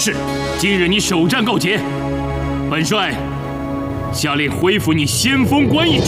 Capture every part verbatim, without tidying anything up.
是，今日你首战告捷，本帅下令恢复你先锋官一职。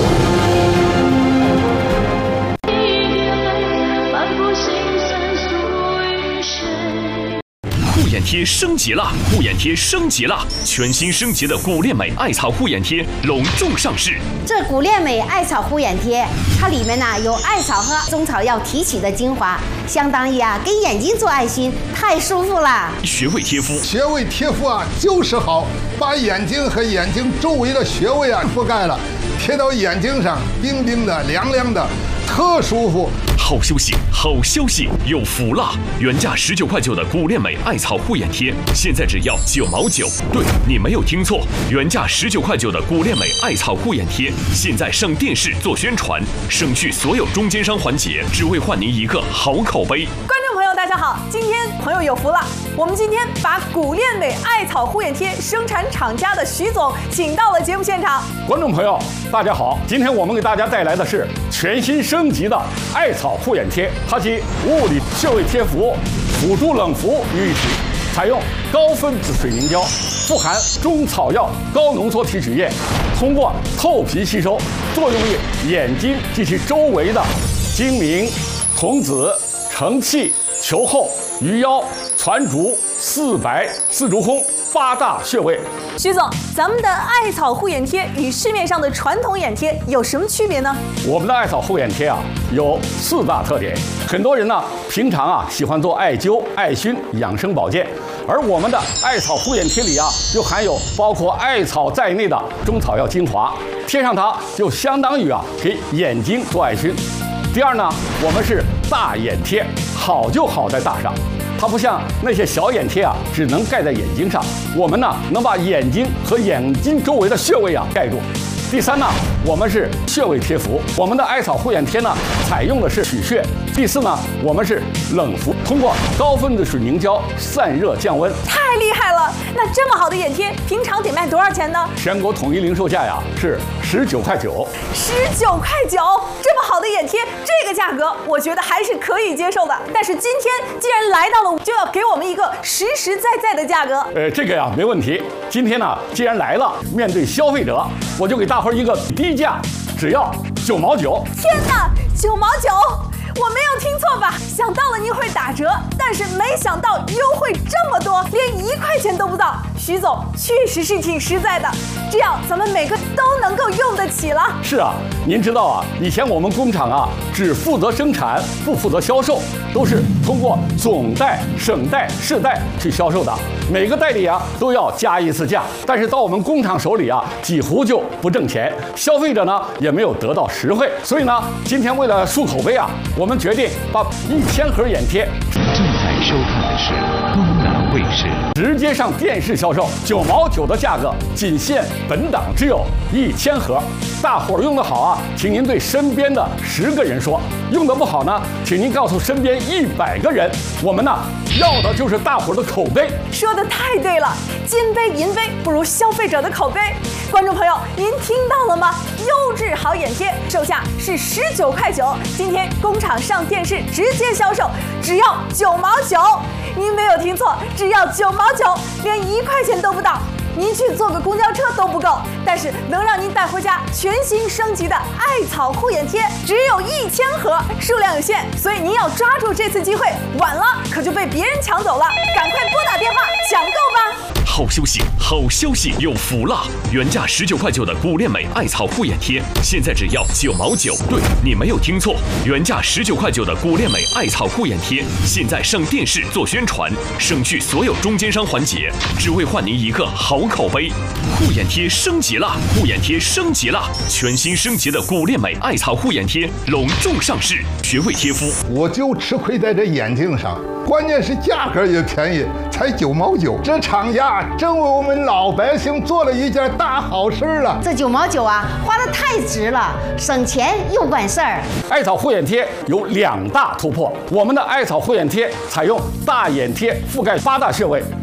护眼贴升级了，护眼贴升级了，全新升级的古炼美艾草护眼贴隆重上市。 这古炼美艾草护眼贴，它里面呢、啊、有艾草和中草药提取的精华，相当于啊给眼睛做爱心，太舒服了。 穴位贴敷， 穴位贴敷啊就是好，把眼睛和眼睛周围的穴位啊覆盖了，贴到眼睛上，冰冰的、凉凉的，特舒服。 好休息，好消息，有福了！原价十九块九的古炼美艾草护眼贴，现在只要九毛九。对，你没有听错，原价十九块九的古炼美艾草护眼贴，现在上电视做宣传，省去所有中间商环节，只为换您一个好口碑。 观众朋友，大家好，今天朋友有福了，我们今天把古炼美艾草护眼贴生产厂家的徐总请到了节目现场。 观众朋友，大家好，今天我们给大家带来的是全新升级的艾草护眼贴，它集物理穴位贴服、辅助冷敷于一体，采用高分子水凝胶，富含中草药高浓缩提取液，通过透皮吸收，作用于眼睛及其周围的睛明、瞳子、承泣、球后、鱼腰、攒竹、四白、四足空八大穴位。 徐总，咱们的艾草护眼贴与市面上的传统眼贴有什么区别呢？ 我们的艾草护眼贴啊有四大特点。很多人呢平常啊喜欢做艾灸、艾熏养生保健，而我们的艾草护眼贴里啊就含有包括艾草在内的中草药精华，贴上它就相当于啊给眼睛做艾熏。第二呢，我们是大眼贴，好就好在大上。它不像那些小眼贴啊，只能盖在眼睛上，我们呢能把眼睛和眼睛周围的穴位啊盖住。第三呢，我们是穴位贴服，我们的艾草护眼贴呢采用的是取穴。第四呢，我们是冷敷，通过高分子水凝胶散热降温。 太厉害了！那这么好的眼贴，平常得卖多少钱呢？ 全国统一零售价呀是十九块九。 十九块九，这么好的眼贴，这个价格我觉得还是可以接受的。但是今天既然来到了，就要给我们一个实实在在的价格。 呃，这个呀没问题。今天呢，既然来了，面对消费者，我就给大伙儿一个低价，只要九毛九。 天哪，九毛九！我没有听错吧？想到了您会打折，但是没想到优惠这么多，连一块钱都不到。徐总确实是挺实在的，这样咱们每个都能够用得起了。 是啊，您知道啊，以前我们工厂啊只负责生产，不负责销售，都是通过总代、省代、市代去销售的，每个代理啊都要加一次价，但是到我们工厂手里啊，几乎就不挣钱，消费者呢也没有得到实惠。所以呢，今天为了树口碑啊，我们决定把一千盒眼贴。 正在收看的是东南卫视， 直接上电视销售，九毛九的价格，仅限本档只有一千盒。大伙儿用得好啊，请您对身边的十个人说；用得不好呢，请您告诉身边一百个人。我们呢，要的就是大伙儿的口碑。 说的太对了，金杯银杯不如消费者的口碑。观众朋友，您听到了吗？优质好眼贴，售价是十九块九，今天工厂上电视直接销售，只要九毛九。您没有听错，只要九毛九，连一块钱都不到。您去坐个公交车都不够，但是能让您带回家全新升级的艾草护眼贴，只有一千盒，数量有限，所以您要抓住这次机会，晚了可就被别人抢走了。赶快拨打电话抢购吧！ 好休息，好消息，有福了！原价十九块九的古炼美艾草护眼贴，现在只要九毛九。对，你没有听错，原价十九块九的古炼美艾草护眼贴，现在上电视做宣传，省去所有中间商环节，只为换您一个好口碑。护眼贴升级了，护眼贴升级了，全新升级的古炼美艾草护眼贴隆重上市，穴位贴敷。 我就吃亏在这眼睛上，关键是价格也便宜，才九毛九。这厂家真为我们老百姓做了一件大好事了。 这九毛九啊，花得太值了，省钱又管事儿。 艾草护眼贴有两大突破，我们的艾草护眼贴采用大眼贴覆盖八大穴位。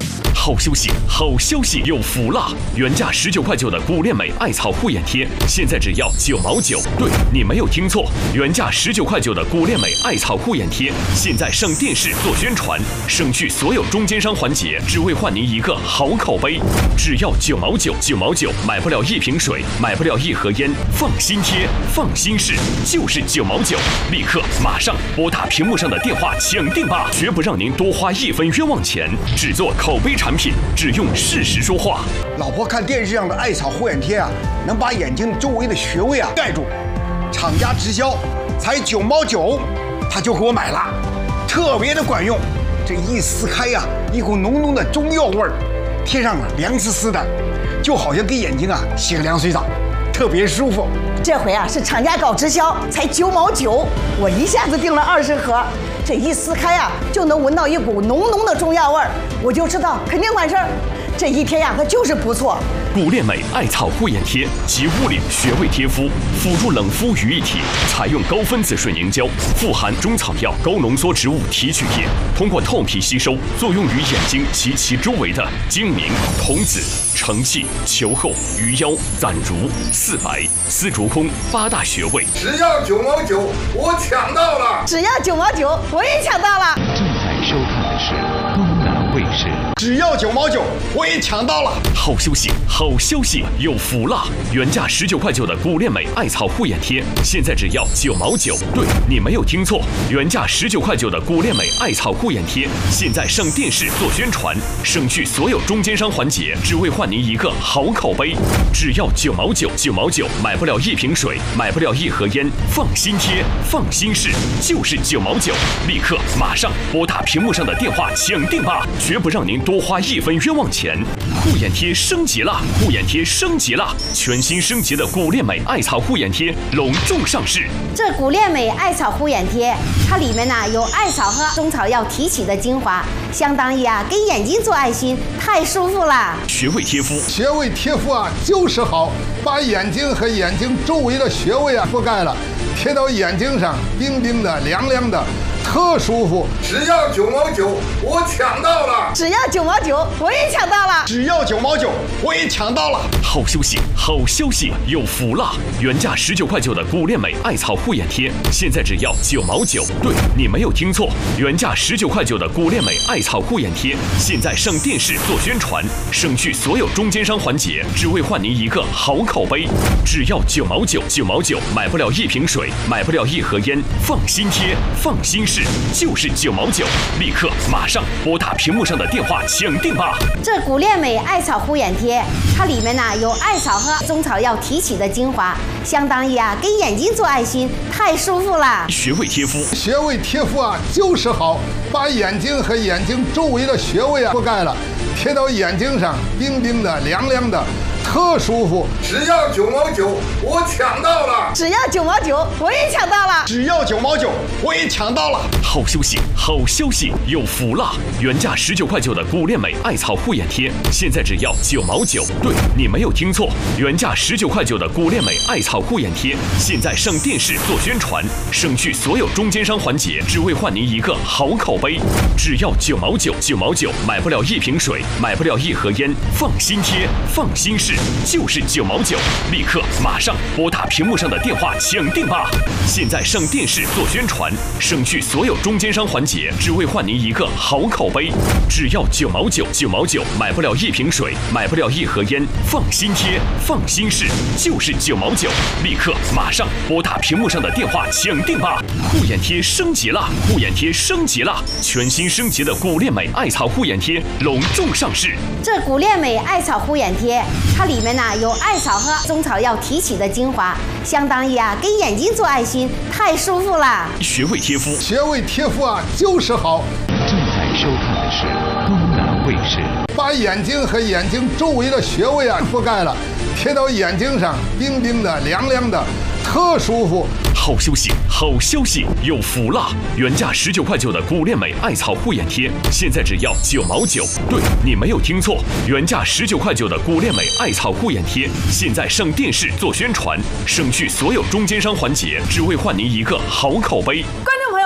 好休息，好消息有福了！原价十九块九的古链美艾草护眼贴，现在只要九毛九。对，你没有听错，原价十九块九的古链美艾草护眼贴，现在上电视做宣传，省去所有中间商环节，只为换您一个好口碑。只要九毛九，九毛九买不了一瓶水，买不了一盒烟，放心贴，放心试，就是九毛九。立刻马上拨打屏幕上的电话抢定吧，绝不让您多花一分冤枉钱。只做口碑产品，只用事实说话。 老婆看电视上的艾草护眼贴啊，能把眼睛周围的穴位啊盖住，厂家直销才九毛九，他就给我买了，特别的管用。这一撕开呀、啊，一股浓浓的中药味儿，贴上了凉丝丝的，就好像给眼睛啊洗个凉水澡，特别舒服。 这回啊是厂家搞直销，才九毛九，我一下子订了二十盒，这一撕开啊就能闻到一股浓浓的中药味儿，我就知道肯定管事儿。这一贴呀，它就是不错。 古链美艾草护眼贴集物理穴位贴敷、辅助冷敷于一体，采用高分子水凝胶，富含中草药高浓缩植物提取液，通过透皮吸收，作用于眼睛及其周围的睛明、瞳子、承泣、球后、鱼腰、攒竹、四白、丝竹空八大穴位。 只要九毛九，我抢到了！ 只要九毛九，我也抢到了！ 正在收看的是东南卫视。 只要九毛九，我也抢到了！ 好休息，好消息有福了！原价十九块九的古链美艾草护眼贴，现在只要九毛九。对，你没有听错，原价十九块九的古链美艾草护眼贴，现在上电视做宣传，省去所有中间商环节，只为换您一个好口碑。只要九毛九，九毛九买不了一瓶水，买不了一盒烟，放心贴，放心试，就是九毛九。立刻马上拨打屏幕上的电话抢定吧，绝不让您多花一分冤枉钱。护眼贴升级了，护眼贴升级了，全新升级的古链美艾草护眼贴隆重上市。 这古链美艾草护眼贴，它里面呢有艾草和中草药提取的精华，相当于啊给眼睛做爱心，太舒服了。 穴位贴敷， 穴位贴敷啊就是好，把眼睛和眼睛周围的穴位啊覆盖了，贴到眼睛上，冰冰的、凉凉的，特舒服。只要九毛九，我抢到了！ 只要九毛九，我也抢到了！ 只要九毛九，我也抢到了！ 好休息，好消息有福了！原价十九块九的古链美艾草护眼贴，现在只要九毛九。对，你没有听错，原价十九块九的古链美艾草护眼贴，现在上电视做宣传，省去所有中间商环节，只为换您一个好口碑。只要九毛九，九毛九买不了一瓶水，买不了一盒烟，放心贴，放心试，就是九毛九。立刻马上拨打屏幕上的电话抢定吧。 这古链美艾草护眼贴，它里面呢有艾草和中草药提取的精华，相当于啊给眼睛做爱心，太舒服了。 穴位贴敷， 穴位贴敷啊就是好，把眼睛和眼睛周围的穴位啊覆盖了，贴到眼睛上，冰冰的、凉凉的，特舒服。只要九毛九，我抢到了！ 只要九毛九，我也抢到了！ 只要九毛九，我也抢到了！ 好休息，好消息有福了！原价十九块九的古链美艾草护眼贴，现在只要九毛九。对，你没有听错，原价十九块九的古链美艾草护眼贴，现在上电视做宣传，省去所有中间商环节，只为换您一个好口碑。只要九毛九，九毛九买不了一瓶水，买不了一盒烟，放心贴，放心试，就是九毛九。立刻马上拨打屏幕上的电话抢定吧！现在上电视做宣传，省去所有中间商环节，只为换您一个好口碑。只要九毛九，九毛九买不了一瓶水，买不了一盒烟，放心贴，放心试，就是九毛九。立刻马上拨打屏幕上的电话抢定吧！护眼贴升级了，护眼贴升级了，全新升级的古链美艾草护眼贴隆重上市。 这古链美艾草护眼贴，它里面呢有艾草和中草药提取的精华，相当于啊给眼睛做爱心，太舒服了。 穴位贴敷， 穴位贴敷啊就是好。 正在收看的是东南卫视。 把眼睛和眼睛周围的穴位啊覆盖了，贴到眼睛上，冰冰的、凉凉的，特舒服。 好休息，好消息有福了！原价十九块九的古链美艾草护眼贴，现在只要九毛九。对，你没有听错，原价十九块九的古链美艾草护眼贴，现在上电视做宣传，省去所有中间商环节，只为换您一个好口碑。 观众朋友，大家好，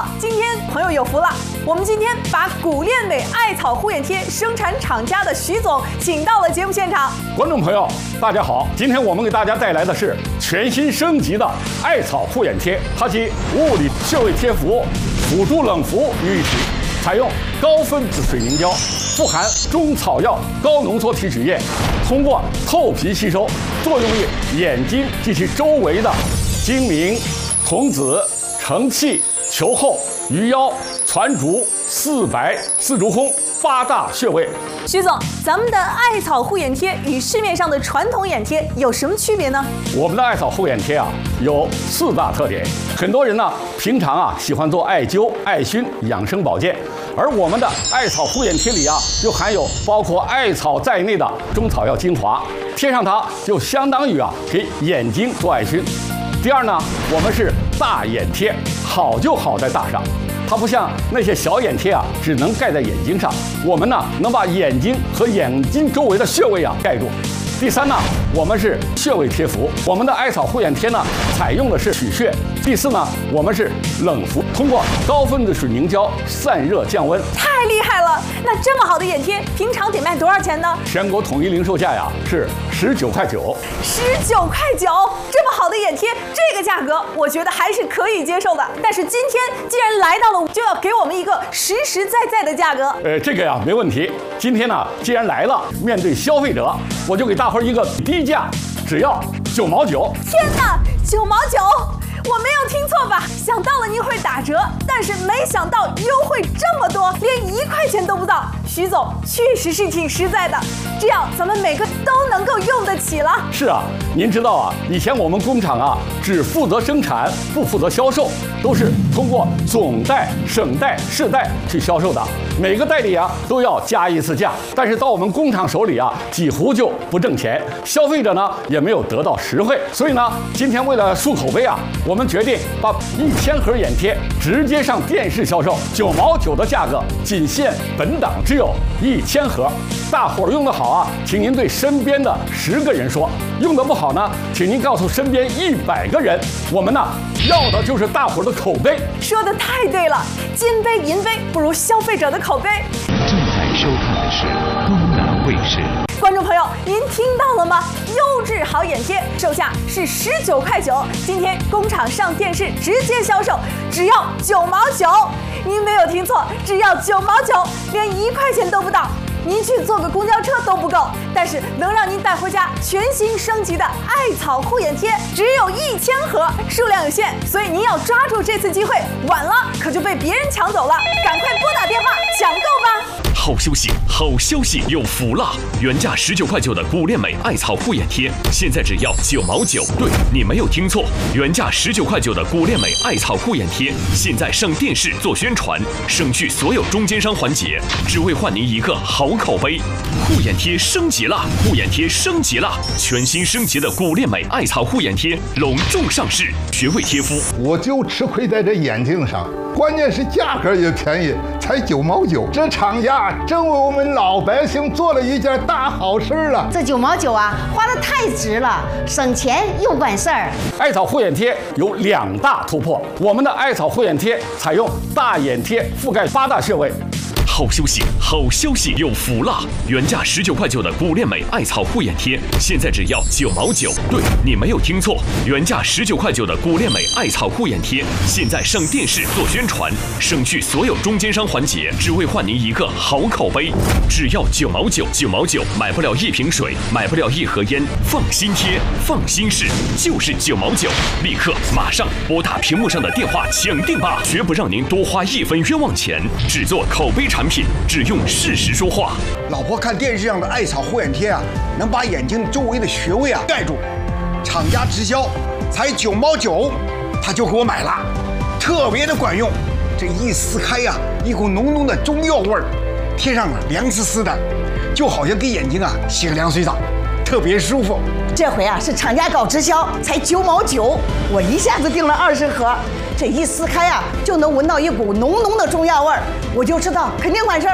好，今天朋友有福了，我们今天把古炼美艾草护眼贴生产厂家的徐总请到了节目现场。 观众朋友，大家好，今天我们给大家带来的是全新升级的艾草护眼贴，它集物理穴位贴服、辅助冷敷于一体，采用高分子水凝胶，富含中草药高浓缩提取液，通过透皮吸收，作用于眼睛及其周围的睛明、瞳子、承泣、球后、鱼腰、攒竹、四白、四足空八大穴位。 徐总，咱们的艾草护眼贴与市面上的传统眼贴有什么区别呢？ 我们的艾草护眼贴啊，有四大特点。很多人呢，平常啊喜欢做艾灸、艾熏、养生保健，而我们的艾草护眼贴里啊，就含有包括艾草在内的中草药精华，贴上它就相当于啊给眼睛做艾熏。第二呢，我们是大眼贴，好就好在大上。它不像那些小眼贴啊，只能盖在眼睛上，我们呢能把眼睛和眼睛周围的穴位啊盖住。第三呢，我们是穴位贴服，我们的艾草护眼贴呢采用的是取穴。第四呢，我们是冷敷，通过高分子水凝胶散热降温。 太厉害了！那这么好的眼贴，平常得卖多少钱呢？ 全国统一零售价呀是十九块九。 十九块九，这么好的眼贴，这个价格我觉得还是可以接受的。但是今天既然来到了，就要给我们一个实实在在的价格。 呃，这个呀没问题。今天呢，既然来了，面对消费者，我就给大伙儿一个低价，只要九毛九。 天哪，九毛九！我没有听错吧？想到了您会打折，但是没想到优惠这么多，连一块钱都不到。徐总确实是挺实在的，这样咱们每个都能够用得起了。 是啊，您知道啊，以前我们工厂啊只负责生产，不负责销售，都是通过总代、省代、市代去销售的，每个代理啊都要加一次价，但是到我们工厂手里啊，几乎就不挣钱，消费者呢也没有得到实惠。所以呢，今天为了树口碑啊，我我们决定把一千盒眼贴直接上电视销售，九毛九的价格，仅限本档只有一千盒。大伙儿用得好啊，请您对身边的十个人说；用得不好呢，请您告诉身边一百个人。我们呢，要的就是大伙儿的口碑。 说的太对了，金杯银杯不如消费者的口碑。 正在收看的是东南卫视。 观众朋友，您听到了吗？优质好眼贴，售价是十九块九，今天工厂上电视直接销售，只要九毛九。您没有听错，只要九毛九，连一块钱都不到。您去坐个公交车都不够，但是能让您带回家全新升级的艾草护眼贴，只有一千盒，数量有限，所以您要抓住这次机会，晚了可就被别人抢走了。赶快拨打电话抢购吧！ 好消息，好消息，有福了！原价十九块九的古炼美艾草护眼贴，现在只要九毛九。对，你没有听错，原价十九块九的古炼美艾草护眼贴，现在上电视做宣传，省去所有中间商环节，只为换您一个好口碑。护眼贴升级了，护眼贴升级了，全新升级的古炼美艾草护眼贴隆重上市，穴位贴敷。 我就吃亏在这眼睛上，关键是价格也便宜，才九毛九。这厂家真为我们老百姓做了一件大好事了。 这九毛九啊，花得太值了，省钱又管事儿。 艾草护眼贴有两大突破，我们的艾草护眼贴采用大眼贴，覆盖八大穴位。 好消息，好消息，有福了！原价十九块九的古炼美艾草护眼贴，现在只要九毛九。对，你没有听错，原价十九块九的古炼美艾草护眼贴，现在上电视做宣传，省去所有中间商环节，只为换您一个好口碑。只要九毛九，九毛九，买不了一瓶水，买不了一盒烟，放心贴，放心试，就是九毛九。立刻马上拨打屏幕上的电话抢定吧，绝不让您多花一分冤枉钱。只做口碑产品，只用事实说话。 老婆看电视上的艾草护眼贴啊，能把眼睛周围的穴位啊盖住，厂家直销才九毛九，他就给我买了，特别的管用。这一撕开呀、啊，一股浓浓的中药味儿，贴上了凉丝丝的，就好像给眼睛啊洗个凉水澡，特别舒服。 这回啊是厂家搞直销，才九毛九，我一下子订了二十盒。这一撕开啊，就能闻到一股浓浓的中药味儿，我就知道肯定管事儿。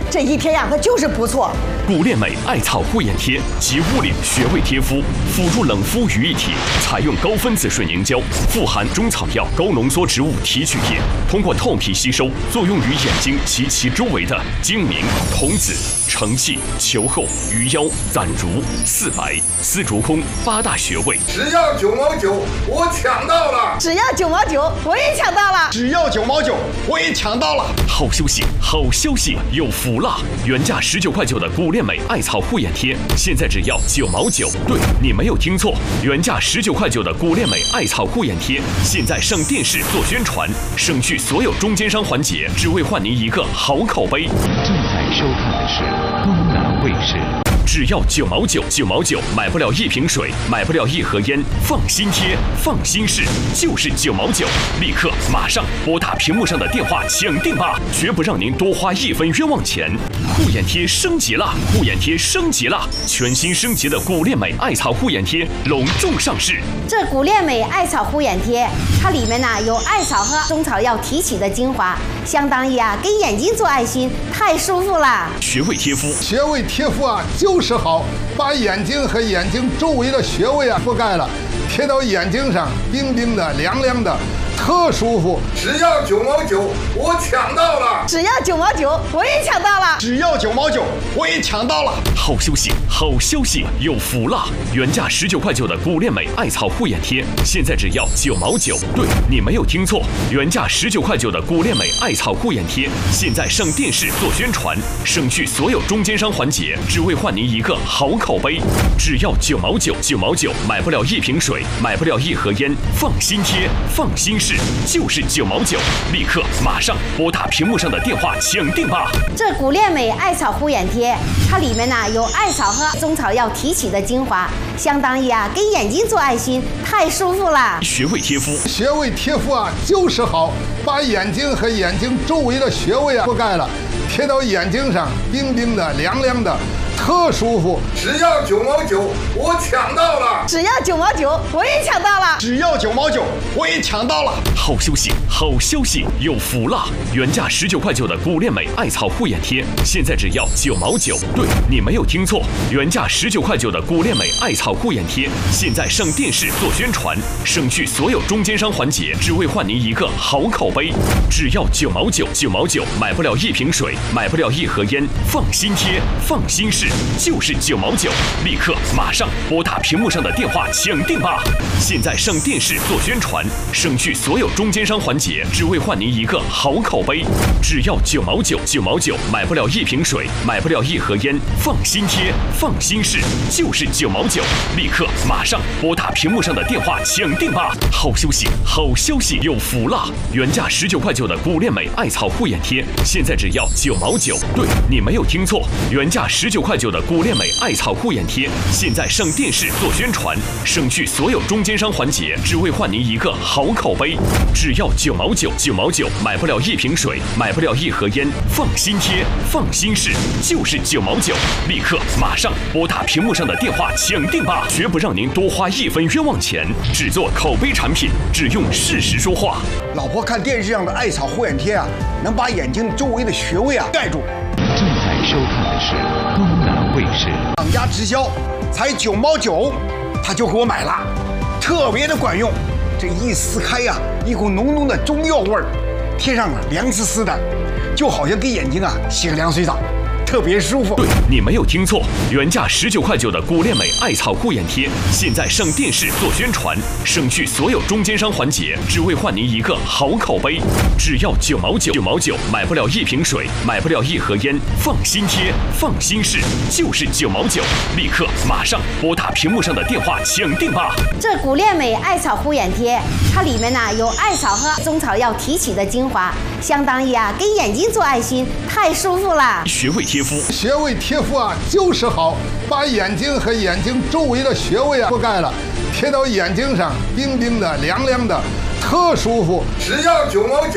这一贴呀，它就是不错。 古恋美艾草护眼贴集物理穴位贴敷、辅助冷敷于一体，采用高分子水凝胶，富含中草药高浓缩植物提取液，通过透皮吸收，作用于眼睛及其周围的睛明、瞳子、承泣、球后、鱼腰、攒竹、四白、丝竹空八大穴位。 只要九毛九，我抢到了！ 只要九毛九，我也抢到了！ 只要九毛九，我也抢到了！ 好休息，好消息，有福了！原价十九块九的古恋美艾草护眼贴，现在只要九毛九。对，你没有听错，原价十九块九的古恋美艾草护眼贴，现在上电视做宣传，省去所有中间商环节，只为换您一个好口碑。 正在收看的是东南卫视。 只要九毛九，九毛九买不了一瓶水，买不了一盒烟，放心贴，放心试，就是九毛九，立刻马上拨打屏幕上的电话抢定吧，绝不让您多花一分冤枉钱。护眼贴升级了，护眼贴升级了，全新升级的古恋美艾草护眼贴隆重上市。 这古恋美艾草护眼贴，它里面呢有艾草和中草药提取的精华，相当于啊给眼睛做爱心，太舒服了。 穴位贴敷， 穴位贴敷啊就是好，把眼睛和眼睛周围的穴位啊覆盖了，贴到眼睛上，冰冰的、凉凉的，特舒服。只要九毛九，我抢到了！ 只要九毛九，我也抢到了！ 只要九毛九，我也抢到了！ 好休息，好消息，有福了！原价十九块九的古恋美艾草护眼贴，现在只要九毛九。对，你没有听错，原价十九块九的古恋美艾草护眼贴，现在上电视做宣传，省去所有中间商环节，只为换您一个好口碑。只要九毛九，九毛九买不了一瓶水，买不了一盒烟，放心贴，放心试，就是九毛九，立刻马上拨打屏幕上的电话抢定吧。 这古恋美艾草护眼贴，它里面呢有艾草和中草药提取的精华，相当于啊给眼睛做爱心，太舒服了。 穴位贴敷， 穴位贴敷啊就是好，把眼睛和眼睛周围的穴位啊覆盖了，贴到眼睛上，冰冰的、凉凉的，特舒服。只要九毛九，我抢到了！ 只要九毛九，我也抢到了！ 只要九毛九，我也抢到了！ 好休息，好消息，有福了！原价十九块九的古恋美艾草护眼贴，现在只要九毛九。对，你没有听错，原价十九块九的古恋美艾草护眼贴，现在上电视做宣传，省去所有中间商环节，只为换您一个好口碑。只要九毛九，九毛九买不了一瓶水，买不了一盒烟，放心贴，放心试，就是九毛九，立刻马上拨打屏幕上的电话抢定吧！现在上电视做宣传，省去所有中间商环节，只为换您一个好口碑。只要九毛九，九毛九买不了一瓶水，买不了一盒烟，放心贴，放心试，就是九毛九，立刻马上拨打屏幕上的电话抢定吧！好休息，好消息，有福了！原价十九块九的古恋美艾草护眼贴，现在只要九毛九。对，你没有听错，原价十九块九的古恋美艾草护眼贴，现在上电视做宣传，省去所有中间商环节，只为换您一个好口碑。只要九毛九，九毛九买不了一瓶水，买不了一盒烟，放心贴，放心试，就是九毛九，立刻马上拨打屏幕上的电话抢定吧，绝不让您多花一分冤枉钱。只做口碑产品，只用事实说话。 老婆看电视上的艾草护眼贴啊，能把眼睛周围的穴位啊盖住。 正在收看的是东南卫视。 厂家直销才九毛九，他就给我买了，特别的管用。这一撕开呀、啊，一股浓浓的中药味儿，贴上了凉丝丝的，就好像给眼睛啊洗个凉水澡，特别舒服。 对，你没有听错，原价十九块九的古恋美艾草护眼贴，现在上电视做宣传，省去所有中间商环节，只为换您一个好口碑。只要九毛九，九毛九买不了一瓶水，买不了一盒烟，放心贴，放心试，就是九毛九，立刻马上拨打屏幕上的电话抢定吧。 这古恋美艾草护眼贴，它里面呢有艾草和中草药提取的精华，相当于啊给眼睛做爱心，太舒服了。 穴位贴敷， 穴位贴敷啊就是好，把眼睛和眼睛周围的穴位啊覆盖了，贴到眼睛上，冰冰的、凉凉的，特舒服。只要九毛九，我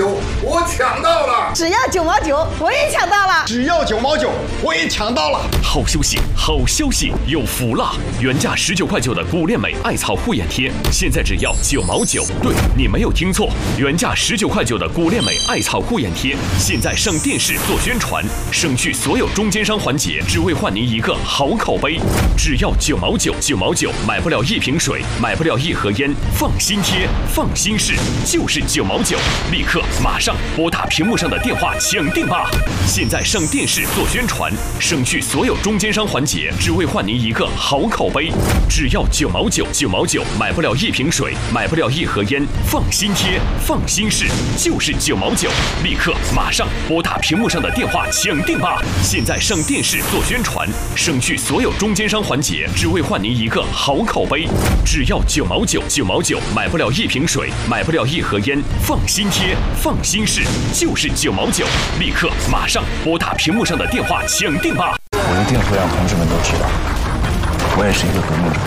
我抢到了！ 只要九毛九，我也抢到了！ 只要九毛九，我也抢到了！ 好消息，好消息，有福啦！原价十九块九的古链美艾草护眼贴，现在只要九毛九。对，你没有听错，原价十九块九的古链美艾草护眼贴，现在上电视做宣传，省去所有中间商环节，只为换您一个好口碑。只要九毛九，九毛九，买不了一瓶水，买不了一盒烟，放心贴，放心试，就是九毛九，立刻马上拨打屏幕上的电话抢定吧！现在上电视做宣传，省去所有中间商环节，只为换您一个好口碑。只要九毛九，九毛九，买不了一瓶水，买不了一盒烟，放心贴，放心试，就是九毛九，立刻马上拨打屏幕上的电话抢定吧！现在上电视做宣传，省去所有中间商环节，只为换您一个好口碑。只要九毛九，九毛九，买不了一瓶水，买不了一盒烟，放心贴，放心试，就是九毛九，立刻马上拨打屏幕上的电话抢定吧！ 我一定会让同志们都知道，我也是一个革命者。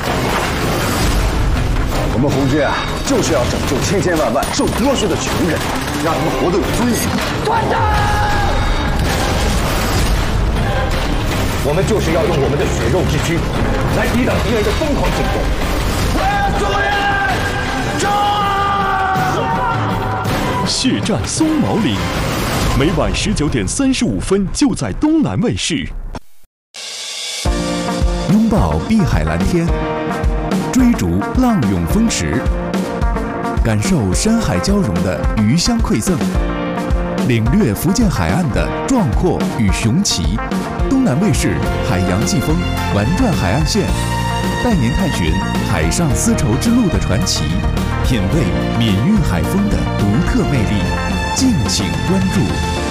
我们红军啊，就是要拯救千千万万受剥削的穷人，让他们活得有尊严。团长，我们就是要用我们的血肉之躯来抵挡敌人的疯狂进攻。我要主人战！ 血战松毛岭，每晚十九点三十五分就在东南卫视。 拥抱碧海蓝天，追逐浪涌风驰，感受山海交融的余香馈赠，领略福建海岸的壮阔与雄奇。东南卫视海洋季风玩转海岸线，带您探寻海上丝绸之路的传奇，品味闽韵海风的独特魅力。敬请关注。